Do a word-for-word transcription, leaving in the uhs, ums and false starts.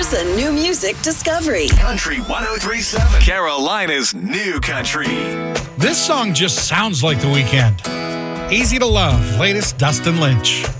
It's a new music discovery. Country one oh three point seven. Carolina's new country. This song just sounds like The Weeknd. Easy to Love, latest Dustin Lynch.